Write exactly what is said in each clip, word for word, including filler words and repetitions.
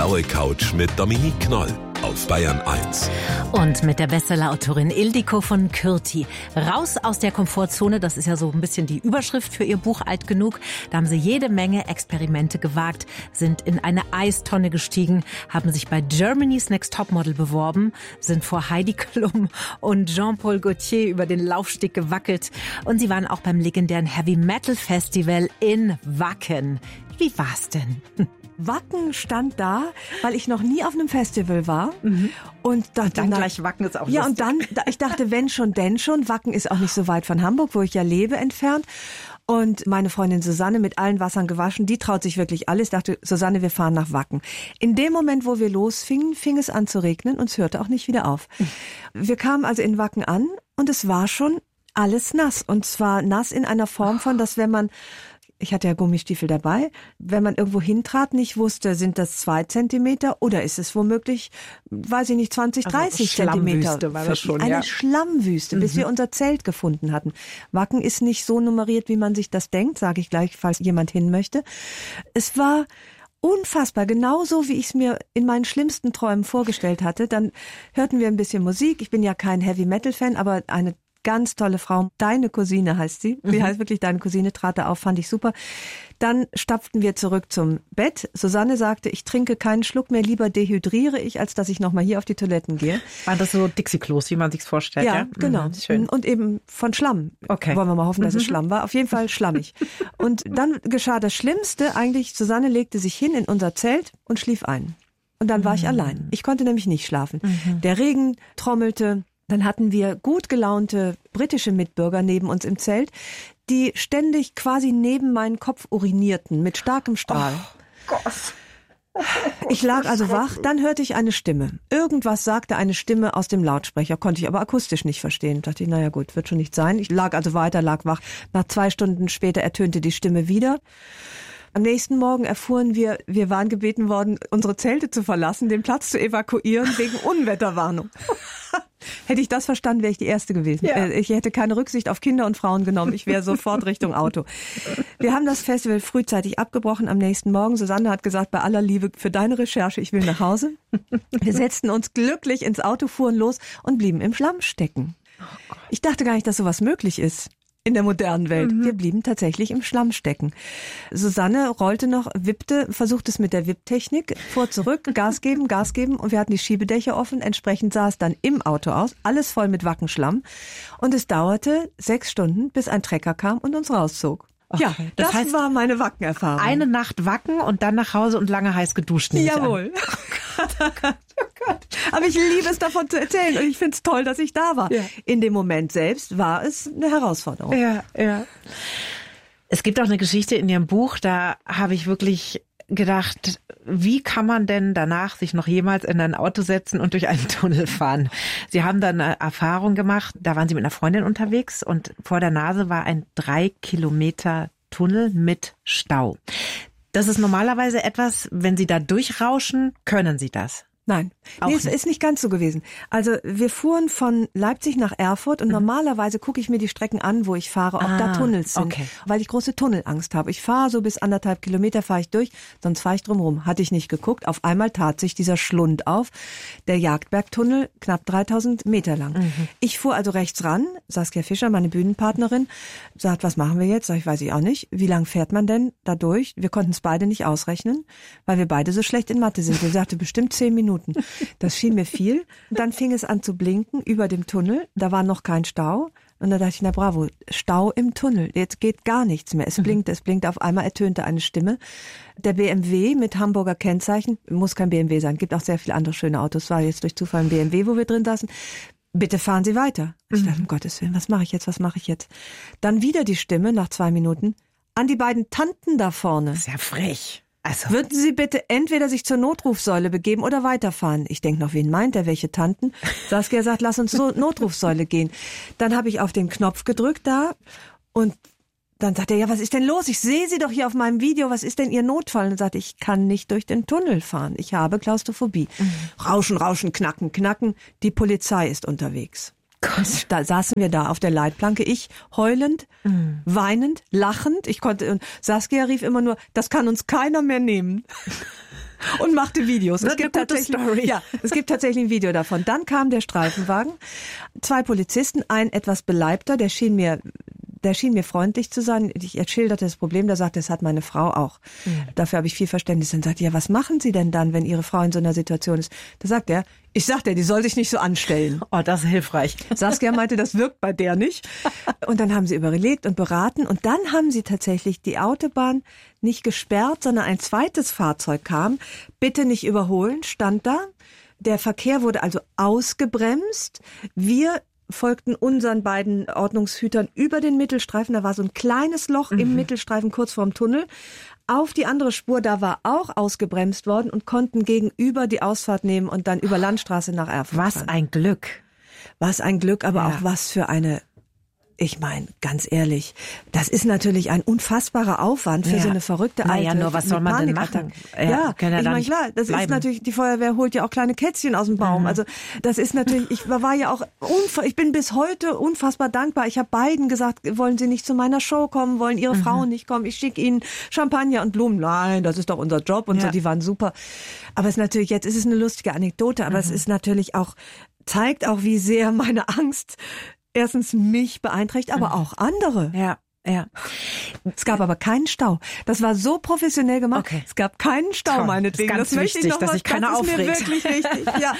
blaue Couch mit Dominique Knoll auf Bayern eins. Und mit der Bestsellerautorin Ildiko von Kürti. Raus aus der Komfortzone, das ist ja so ein bisschen die Überschrift für ihr Buch Alt genug. Da haben sie jede Menge Experimente gewagt, sind in eine Eistonne gestiegen, haben sich bei Germany's Next Topmodel beworben, sind vor Heidi Klum und Jean-Paul Gaultier über den Laufsteg gewackelt. Und sie waren auch beim legendären Heavy Metal Festival in Wacken. Wie war's denn? Wacken stand da, weil ich noch nie auf einem Festival war. Mhm. Und, dachte, und dann na, gleich Wacken ist auch Ja, lustig. und dann, ich dachte, wenn schon, denn schon. Wacken ist auch nicht so weit von Hamburg, wo ich ja lebe, entfernt. Und meine Freundin Susanne, mit allen Wassern gewaschen, die traut sich wirklich alles. Ich dachte, Susanne, wir fahren nach Wacken. In dem Moment, wo wir losfingen, fing es an zu regnen und es hörte auch nicht wieder auf. Wir kamen also in Wacken an und es war schon alles nass. Und zwar nass in einer Form von, dass wenn man... Ich hatte ja Gummistiefel dabei. Wenn man irgendwo hintrat, nicht wusste, sind das zwei Zentimeter oder ist es womöglich, weiß ich nicht, zwanzig, dreißig also Zentimeter. War das schon, Eine ja. Schlammwüste, bis mhm. wir unser Zelt gefunden hatten. Wacken ist nicht so nummeriert, wie man sich das denkt, sage ich gleich, falls jemand hin möchte. Es war unfassbar, genauso wie ich es mir in meinen schlimmsten Träumen vorgestellt hatte. Dann hörten wir ein bisschen Musik. Ich bin ja kein Heavy-Metal-Fan, aber eine ganz tolle Frau, deine Cousine heißt sie, sie mhm. heißt wirklich deine Cousine, trat da auf, fand ich super. Dann stapften wir zurück zum Bett. Susanne sagte, ich trinke keinen Schluck mehr, lieber dehydriere ich, als dass ich nochmal hier auf die Toiletten gehe. Waren das so Dixie-Klos, wie man sich's vorstellt? Ja, ja? genau. Mhm, schön. Und eben von Schlamm. Okay. Wollen wir mal hoffen, dass es Schlamm war. Auf jeden Fall schlammig. Und dann geschah das Schlimmste, eigentlich, Susanne legte sich hin in unser Zelt und schlief ein. Und dann war mhm. ich allein. Ich konnte nämlich nicht schlafen. Mhm. Der Regen trommelte. Dann hatten wir gut gelaunte britische Mitbürger neben uns im Zelt, die ständig quasi neben meinen Kopf urinierten mit starkem Strahl. Oh Gott. Ich lag also wach, dann hörte ich eine Stimme. Irgendwas sagte eine Stimme aus dem Lautsprecher, konnte ich aber akustisch nicht verstehen. Dachte ich, naja gut, wird schon nicht sein. Ich lag also weiter, lag wach. Nach zwei Stunden später ertönte die Stimme wieder. Am nächsten Morgen erfuhren wir, wir waren gebeten worden, unsere Zelte zu verlassen, den Platz zu evakuieren wegen Unwetterwarnung. Hätte ich das verstanden, wäre ich die Erste gewesen. Ja. Ich hätte keine Rücksicht auf Kinder und Frauen genommen. Ich wäre sofort Richtung Auto. Wir haben das Festival frühzeitig abgebrochen am nächsten Morgen. Susanne hat gesagt, bei aller Liebe für deine Recherche, ich will nach Hause. Wir setzten uns glücklich ins Auto, fuhren los und blieben im Schlamm stecken. Ich dachte gar nicht, dass sowas möglich ist. In der modernen Welt. Mhm. Wir blieben tatsächlich im Schlamm stecken. Susanne rollte noch, wippte, versuchte es mit der Wipptechnik, fuhr zurück, Gas geben, Gas geben und wir hatten die Schiebedächer offen. Entsprechend sah es dann im Auto aus, alles voll mit Wackenschlamm. Und es dauerte sechs Stunden, bis ein Trecker kam und uns rauszog. Okay. Ja, das, das heißt, war meine Wackenerfahrung. Eine Nacht Wacken und dann nach Hause und lange heiß geduscht. Jawohl. Oh Gott, oh Gott, oh Gott. Aber ich liebe es, davon zu erzählen und ich finde es toll, dass ich da war. Ja. In dem Moment selbst war es eine Herausforderung. Ja, ja. Es gibt auch eine Geschichte in Ihrem Buch, da habe ich wirklich gedacht, wie kann man denn danach sich noch jemals in ein Auto setzen und durch einen Tunnel fahren? Sie haben dann eine Erfahrung gemacht, da waren Sie mit einer Freundin unterwegs und vor der Nase war ein drei Kilometer Tunnel mit Stau. Das ist normalerweise etwas, wenn Sie da durchrauschen, können Sie das? Nein, nee, es ist nicht ganz so gewesen. Also wir fuhren von Leipzig nach Erfurt und mhm. normalerweise gucke ich mir die Strecken an, wo ich fahre, ob ah, da Tunnels sind, okay. weil ich große Tunnelangst habe. Ich fahre so bis anderthalb Kilometer, fahre ich durch, sonst fahre ich drumherum. Hatte ich nicht geguckt. Auf einmal tat sich dieser Schlund auf, der Jagdbergtunnel, knapp dreitausend Meter lang. Mhm. Ich fuhr also rechts ran, Saskia Fischer, meine Bühnenpartnerin, sagt, was machen wir jetzt? Sag ich, weiß ich auch nicht. Wie lang fährt man denn da durch? Wir konnten es beide nicht ausrechnen, weil wir beide so schlecht in Mathe sind. Sie sagte, bestimmt zehn Minuten. Das schien mir viel. Und dann fing es an zu blinken über dem Tunnel. Da war noch kein Stau. Und da dachte ich, na bravo, Stau im Tunnel. Jetzt geht gar nichts mehr. Es blinkt, es blinkt. Auf einmal ertönte eine Stimme. Der B M W mit Hamburger Kennzeichen, muss kein B M W sein, gibt auch sehr viele andere schöne Autos. War jetzt durch Zufall ein B M W, wo wir drin saßen. Bitte fahren Sie weiter. Ich dachte, um Gottes Willen, was mache ich jetzt, was mache ich jetzt? Dann wieder die Stimme nach zwei Minuten. An die beiden Tanten da vorne. Sehr frech. Also. Würden Sie bitte entweder sich zur Notrufsäule begeben oder weiterfahren? Ich denke noch, wen meint er, welche Tanten? Saskia sagt, lass uns zur Notrufsäule gehen. Dann habe ich auf den Knopf gedrückt da und dann sagt er, ja, was ist denn los? Ich sehe Sie doch hier auf meinem Video, was ist denn Ihr Notfall? Und dann sagt er, ich kann nicht durch den Tunnel fahren. Ich habe Klaustrophobie. Mhm. Rauschen, rauschen, knacken, knacken. Die Polizei ist unterwegs. Gott. Da saßen wir da auf der Leitplanke, ich heulend, mm. weinend, lachend. Ich konnte, und Saskia rief immer nur, das kann uns keiner mehr nehmen. und machte Videos. Das es gibt eine gute tatsächlich, Story. Ja, es gibt tatsächlich ein Video davon. Dann kam der Streifenwagen, zwei Polizisten, ein etwas beleibter, der schien mir Der schien mir freundlich zu sein. Ich schilderte das Problem, da sagte, das hat meine Frau auch. Mhm. Dafür habe ich viel Verständnis. Dann sagte, ja, was machen Sie denn dann, wenn Ihre Frau in so einer Situation ist? Da sagt er, ich sagte, die soll sich nicht so anstellen. Oh, das ist hilfreich. Saskia meinte, das wirkt bei der nicht. Und dann haben sie überlegt und beraten. Und dann haben sie tatsächlich die Autobahn nicht gesperrt, sondern ein zweites Fahrzeug kam. Bitte nicht überholen, stand da. Der Verkehr wurde also ausgebremst. Wir folgten unseren beiden Ordnungshütern über den Mittelstreifen. Da war so ein kleines Loch mhm. im Mittelstreifen kurz vorm Tunnel. Auf die andere Spur, da war auch ausgebremst worden und konnten gegenüber die Ausfahrt nehmen und dann über Landstraße nach Erfurt Was fahren. ein Glück. Was ein Glück, aber ja. auch was für eine... Ich meine, ganz ehrlich, das ist natürlich ein unfassbarer Aufwand für ja. so eine verrückte Alte. Naja, nur was soll man denn machen? Ja, ja ja ich meine, klar, das bleiben. Ist natürlich, die Feuerwehr holt ja auch kleine Kätzchen aus dem Baum. Mhm. Also das ist natürlich, ich war ja auch, unfa- ich bin bis heute unfassbar dankbar. Ich habe beiden gesagt, wollen Sie nicht zu meiner Show kommen, wollen Ihre mhm. Frauen nicht kommen? Ich schicke Ihnen Champagner und Blumen. Nein, das ist doch unser Job und ja. so, die waren super. Aber es ist natürlich, jetzt ist es eine lustige Anekdote, aber mhm. es ist natürlich auch, zeigt auch, wie sehr meine Angst erstens mich beeinträchtigt, aber auch andere. Ja, ja. Es gab aber keinen Stau. Das war so professionell gemacht. Okay. Es gab keinen Stau, Toll. meinetwegen. Das ist ganz das möchte wichtig, ich noch dass was, sich keiner das aufregt. Das ist mir wirklich wichtig, ja.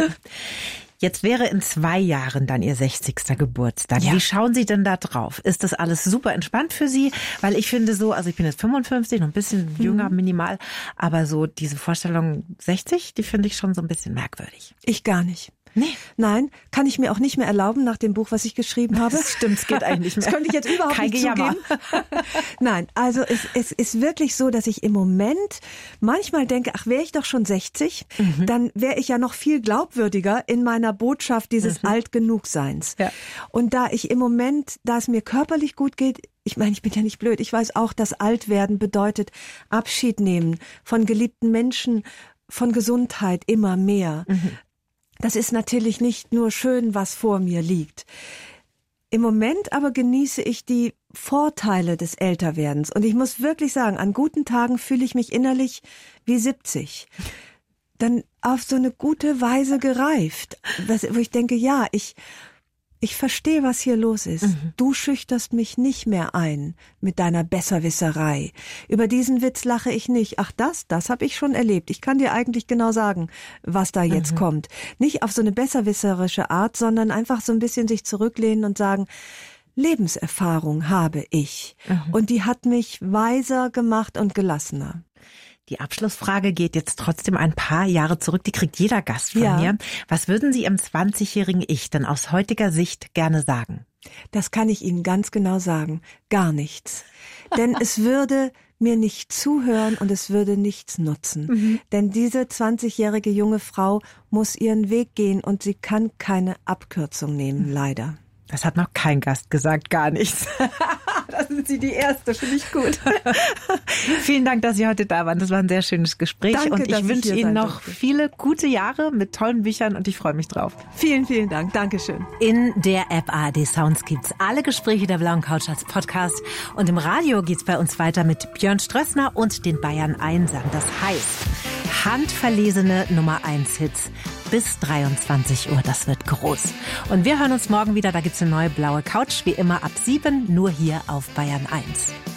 Jetzt wäre in zwei Jahren dann Ihr sechzigster Geburtstag. Ja. Wie schauen Sie denn da drauf? Ist das alles super entspannt für Sie? Weil ich finde so, also ich bin jetzt fünfundfünfzig, noch ein bisschen jünger, mhm. minimal, aber so diese Vorstellung sechzig, die finde ich schon so ein bisschen merkwürdig. Ich gar nicht. Nee. Nein, kann ich mir auch nicht mehr erlauben nach dem Buch, was ich geschrieben habe. Das stimmt, es geht eigentlich nicht mehr. Das könnte ich jetzt überhaupt Kein nicht Gejammer. zugeben. Nein, also es, es ist wirklich so, dass ich im Moment manchmal denke, ach, wäre ich doch schon sechzig, mhm. dann wäre ich ja noch viel glaubwürdiger in meiner Botschaft dieses mhm. Alt-Genug-Seins. Ja. Und da ich im Moment, da es mir körperlich gut geht, ich meine, ich bin ja nicht blöd, ich weiß auch, dass Altwerden bedeutet Abschied nehmen von geliebten Menschen, von Gesundheit immer mehr. Mhm. Das ist natürlich nicht nur schön, was vor mir liegt. Im Moment aber genieße ich die Vorteile des Älterwerdens. Und ich muss wirklich sagen, an guten Tagen fühle ich mich innerlich wie siebzig. Dann auf so eine gute Weise gereift. Was, wo ich denke, ja, ich... Ich verstehe, was hier los ist. Mhm. Du schüchterst mich nicht mehr ein mit deiner Besserwisserei. Über diesen Witz lache ich nicht. Ach, das, das habe ich schon erlebt. Ich kann dir eigentlich genau sagen, was da jetzt mhm. kommt. Nicht auf so eine besserwisserische Art, sondern einfach so ein bisschen sich zurücklehnen und sagen, Lebenserfahrung habe ich. Mhm. Und die hat mich weiser gemacht und gelassener. Die Abschlussfrage geht jetzt trotzdem ein paar Jahre zurück. Die kriegt jeder Gast von ja. mir. Was würden Sie Ihrem zwanzigjährigen Ich denn aus heutiger Sicht gerne sagen? Das kann ich Ihnen ganz genau sagen. Gar nichts. Denn es würde mir nicht zuhören und es würde nichts nutzen. Mhm. Denn diese zwanzigjährige junge Frau muss ihren Weg gehen und sie kann keine Abkürzung nehmen, leider. Das hat noch kein Gast gesagt, gar nichts. Das sind Sie die Erste, finde ich gut. Vielen Dank, dass Sie heute da waren. Das war ein sehr schönes Gespräch. Danke, und ich wünsche Ihnen noch durfte. viele gute Jahre mit tollen Büchern und ich freue mich drauf. Vielen, vielen Dank. Dankeschön. In der App A R D Sounds gibt's alle Gespräche der Blauen Couch als Podcast. Und im Radio geht's bei uns weiter mit Björn Strössner und den Bayern Einsern. Das heißt, handverlesene Nummer eins Hits. Bis dreiundzwanzig Uhr, das wird groß. Und wir hören uns morgen wieder, da gibt's eine neue Blaue Couch, wie immer ab sieben, nur hier auf Bayern eins.